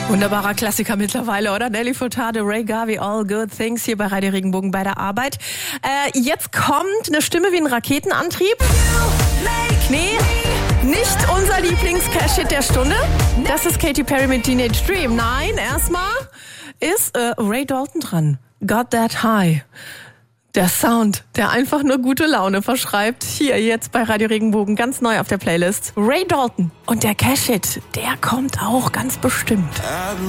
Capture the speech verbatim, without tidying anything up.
Wunderbarer Klassiker mittlerweile, oder? Nelly Furtado, Ray Garvey, All Good Things hier bei Radio Regenbogen bei der Arbeit. Äh, jetzt kommt eine Stimme wie ein Raketenantrieb. Nee, nicht unser Lieblings-Cash-Hit der Stunde. Das ist Katy Perry mit Teenage Dream. Nein, erstmal ist äh, Ray Dalton dran. Got That High. Der Sound, der einfach nur gute Laune verschreibt. Hier jetzt bei Radio Regenbogen, ganz neu auf der Playlist. Ray Dalton. Und der Cash-Hit, der kommt auch ganz bestimmt.